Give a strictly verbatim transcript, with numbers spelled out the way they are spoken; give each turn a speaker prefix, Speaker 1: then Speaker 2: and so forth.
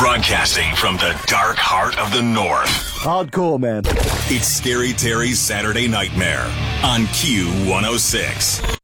Speaker 1: Broadcasting from the dark heart of the North.
Speaker 2: Hardcore, man.
Speaker 1: It's Scary Terry's Saturday Nightmare on Q one oh six.